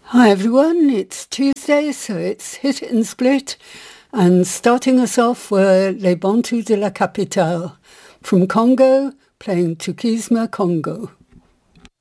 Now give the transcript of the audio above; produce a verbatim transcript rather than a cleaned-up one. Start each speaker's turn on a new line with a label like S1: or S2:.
S1: Hi everyone, it's Tuesday, so it's Hit It and Split, and starting us off were Les Bantus de la Capitale from Congo, playing Tukisma Congo.